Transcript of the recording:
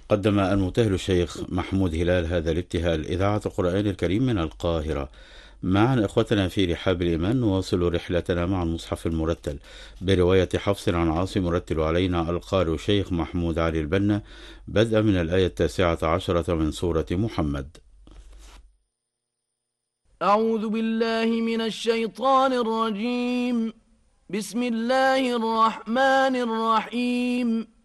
قدم المبتهل الشيخ محمود هلال هذا الابتهال إذاعة القرآن الكريم من القاهرة. معا إخوتنا في رحاب الإيمان نواصل رحلتنا مع المصحف المرتل برواية حفص عن عاصم. يرتل علينا القارئ الشيخ محمود علي البنا بدءا من الآية 19 من سورة محمد. أعوذ بالله من الشيطان الرجيم. بسم الله الرحمن الرحيم.